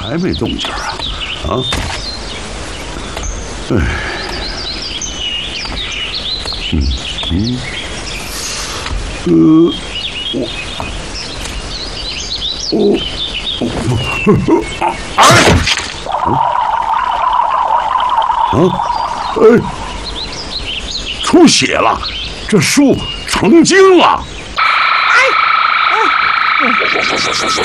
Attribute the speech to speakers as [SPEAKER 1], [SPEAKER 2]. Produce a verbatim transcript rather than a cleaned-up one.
[SPEAKER 1] 还没动静啊？啊？哎，嗯嗯，呃，我我我啊啊啊！哎，出血了，这树成精了。